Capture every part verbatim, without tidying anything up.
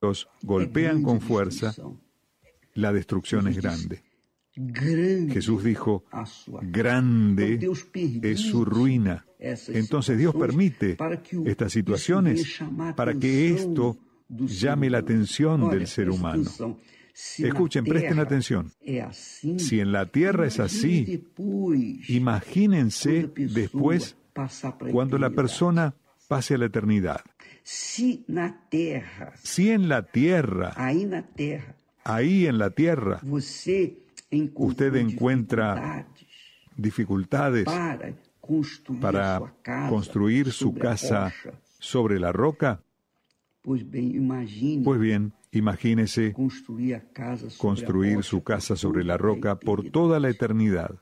los golpean con fuerza, la destrucción es grande. Jesús dijo, grande es su ruina. Entonces Dios permite estas situaciones para que esto llame la atención del ser humano. Escuchen, presten atención. Si en la tierra es así, imagínense después cuando la persona pase a la eternidad. Si en la tierra, ahí en la tierra, usted encuentra dificultades para construir su casa sobre la roca, pues bien, imagínese construir su casa sobre la roca por toda la eternidad.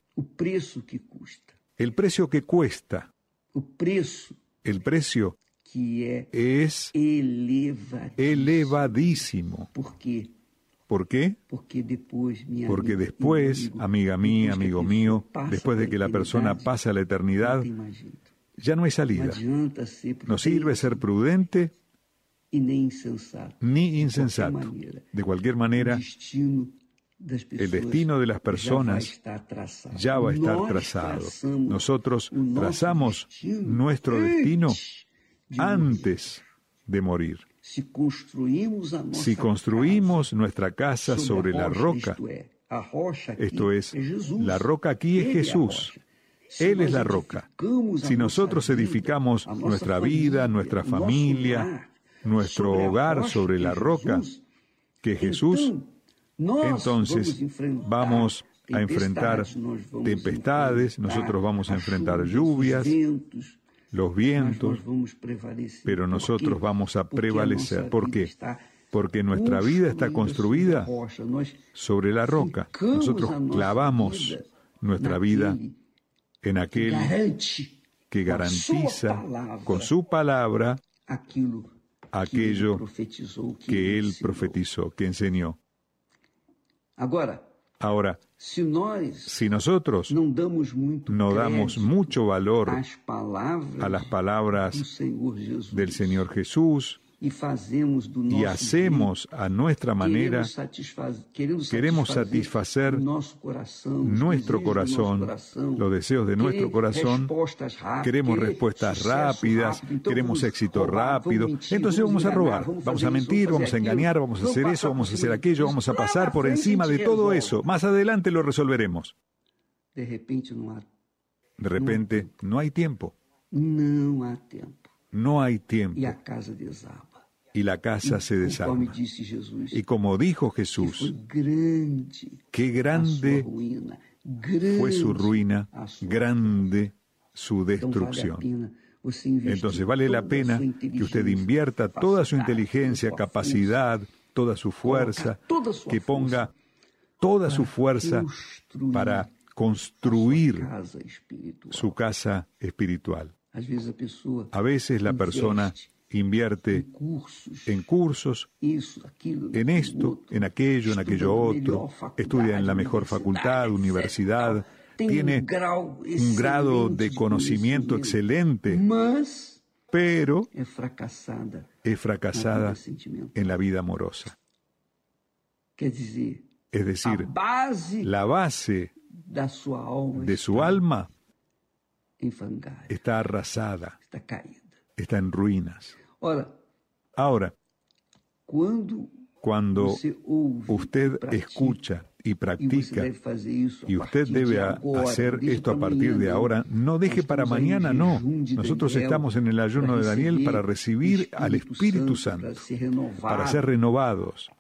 El precio que cuesta, el precio es elevadísimo. ¿Por qué? Porque después, amiga mía, amigo mío, después de que la persona pasa a la eternidad, ya no hay salida. No sirve ser prudente ni insensato. De cualquier manera, el destino de las personas ya va a estar trazado. Nosotros trazamos nuestro destino antes de morir. Si construimos nuestra casa sobre la roca, esto es, la roca aquí es Jesús. Él es la roca. Si nosotros edificamos nuestra vida, nuestra familia, nuestro hogar sobre la roca, que es Jesús, entonces vamos a enfrentar tempestades, nosotros vamos a enfrentar lluvias, los vientos, pero nosotros vamos a prevalecer. ¿Por qué? Porque nuestra vida está construida sobre la roca. Nosotros clavamos nuestra vida en aquel que garantiza con su palabra aquello que Él profetizó, que enseñó. Ahora, si nosotros no damos mucho valor a las palabras del Señor Jesús y hacemos a nuestra manera, queremos satisfacer nuestro corazón, los deseos de nuestro corazón, queremos respuestas rápidas, queremos éxito rápido, entonces vamos a robar, vamos a mentir, vamos a engañar, vamos a hacer eso, vamos a hacer aquello, vamos a pasar por encima de todo eso. Más adelante lo resolveremos. De repente, no hay tiempo. No hay tiempo. Y la casa se desarma. Y como dijo Jesús, qué grande fue su ruina, grande su destrucción. Entonces vale la pena que usted invierta toda su inteligencia, capacidad, toda su fuerza, que ponga toda su fuerza para construir su casa espiritual. A veces la persona invierte en cursos, en esto, en aquello, en aquello otro, estudia en la mejor facultad, universidad, tiene un grado de conocimiento excelente, pero es fracasada en la vida amorosa. Es decir, la base de su alma está arrasada, está en ruinas. Ahora, cuando usted escucha y practica, y usted debe hacer esto a partir de ahora, no deje para mañana, no. Nosotros estamos en el ayuno de Daniel para recibir al Espíritu Santo, para ser renovados.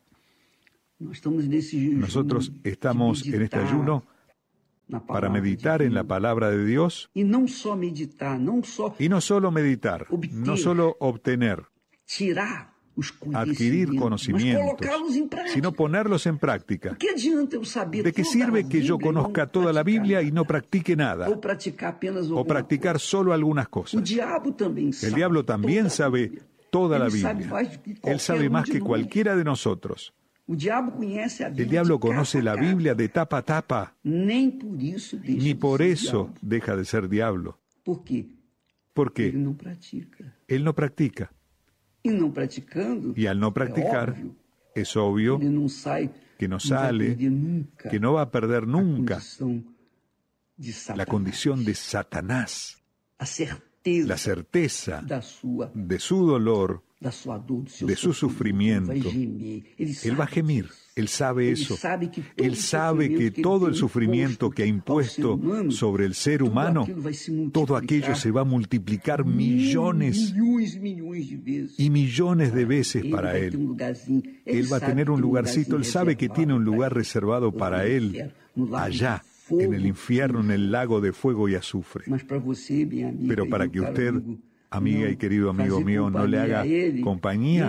Nosotros estamos en este ayuno para meditar en la palabra de Dios, y no solo meditar, no solo obtener, adquirir conocimientos, sino ponerlos en práctica. ¿De qué sirve que yo conozca toda la Biblia y no practique nada? O practicar solo algunas cosas. El diablo también sabe toda la Biblia. Él sabe más que cualquiera de nosotros. El diablo conoce la Biblia de tapa a tapa. Ni por eso deja de ser diablo. ¿Por qué? Él no practica. Y al no practicar, es obvio que no sale, que no va a perder nunca la condición de Satanás, la certeza de su dolor, de su sufrimiento. Él va a gemir, él sabe eso. Él sabe que todo el sufrimiento que ha impuesto sobre el ser humano, todo aquello se va a multiplicar millones y millones de veces para él. Él va a tener un lugarcito, él sabe que tiene un lugar reservado para él, allá, en el infierno, en el lago de fuego y azufre. Pero para que usted, amiga y querido amigo mío, no le haga compañía,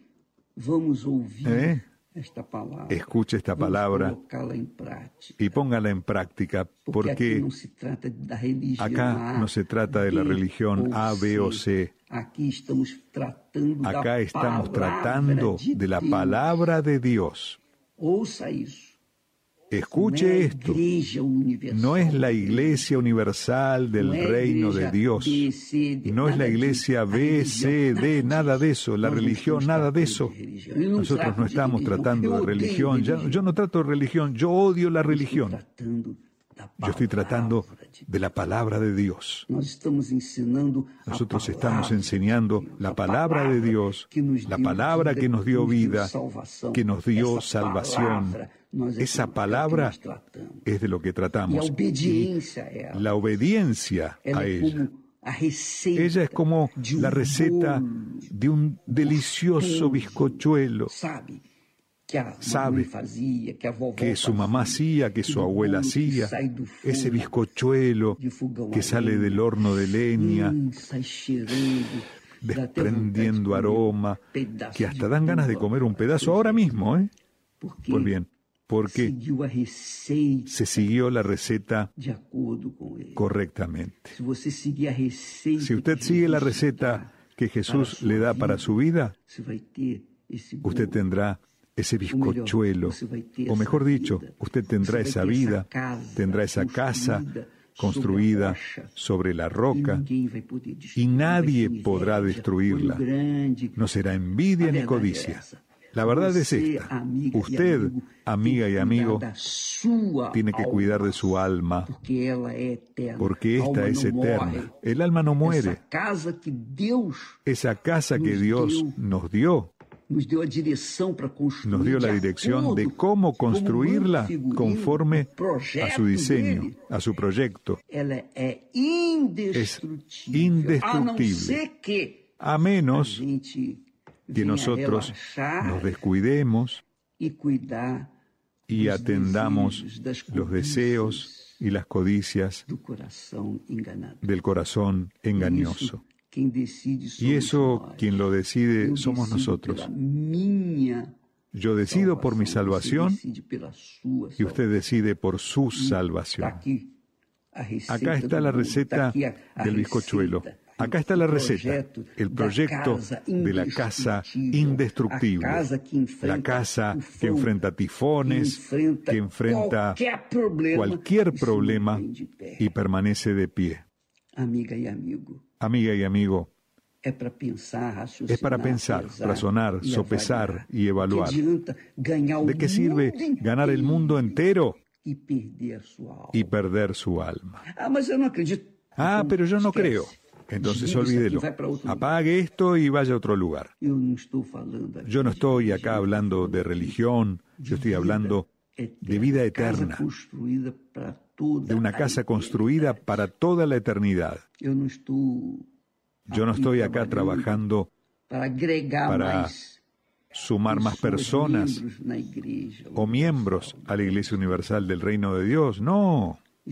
¿eh? Escuche esta palabra y póngala en práctica, porque acá no se trata de la religión A, B o C. Acá estamos tratando de la palabra de Dios. Escuche esto, no es la Iglesia Universal del Reino de Dios, no es la Iglesia B, C, D, nada de eso, la religión, nada de eso. Nosotros no estamos tratando de religión, yo, yo no trato de religión, yo odio la religión. Yo estoy tratando de la palabra de Dios. Nosotros estamos enseñando la palabra de Dios, la palabra que nos dio vida, que nos dio salvación. Esa palabra es de lo que tratamos. Y la obediencia a ella. Ella es como la receta de un delicioso bizcochuelo. Sabe que su mamá hacía, que su abuela hacía, ese bizcochuelo que sale del horno de leña, desprendiendo aroma, que hasta dan ganas de comer un pedazo ahora mismo, ¿eh? Pues bien, porque se siguió la receta correctamente. Si usted sigue la receta que Jesús le da para su vida, usted tendrá ese bizcochuelo, o mejor dicho, usted tendrá esa vida, tendrá esa casa construida sobre la roca, y nadie podrá destruirla. No será envidia ni codicia. La verdad es esta: usted, amiga y amigo, tiene que cuidar de su alma, porque esta es eterna. El alma no muere. Esa casa que Dios nos dio, nos dio la dirección de cómo construirla conforme a su diseño, a su proyecto. Es indestructible, a menos que nosotros nos descuidemos y atendamos los deseos y las codicias del corazón engañoso. Y eso, quien lo decide, somos nosotros. Yo decido por mi salvación y usted decide por su salvación. Acá está la receta del bizcochuelo. Acá está la receta, el proyecto de la casa indestructible, la casa que enfrenta tifones, que enfrenta cualquier problema y permanece de pie. Amiga y amigo. Amiga y amigo, es para pensar, razonar, sopesar y evaluar. ¿De qué sirve ganar el mundo entero y perder su alma? Ah, pero yo no creo. Entonces olvídelo. Apague esto y vaya a otro lugar. Yo no estoy acá hablando de religión, yo estoy hablando de vida eterna, de una casa construida para toda la eternidad. Yo no estoy acá trabajando para sumar más personas o miembros a la Iglesia Universal del Reino de Dios. No.